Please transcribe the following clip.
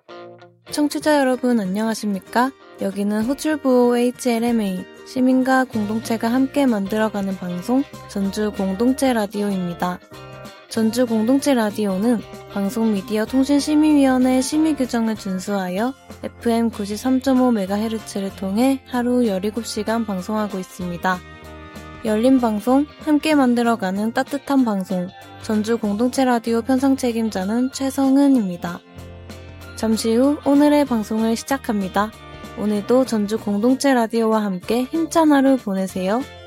청취자 여러분 안녕하십니까? 여기는 호출부호 HLMA 시민과 공동체가 함께 만들어가는 방송 전주 공동체 라디오입니다. 전주 공동체 라디오는 방송미디어통신심의위원회 심의규정을 준수하여 FM 93.5MHz를 통해 하루 17시간 방송하고 있습니다. 열린 방송, 함께 만들어가는 따뜻한 방송, 전주 공동체 라디오 편성 책임자는 최성은입니다. 잠시 후 오늘의 방송을 시작합니다. 오늘도 전주 공동체 라디오와 함께 힘찬 하루 보내세요.